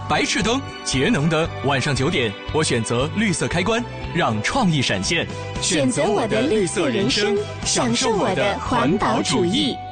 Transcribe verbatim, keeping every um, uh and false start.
白炽灯，节能灯。晚上九点，我选择绿色开关，让创意闪现。 选择我的绿色人生，享受我的环保主义。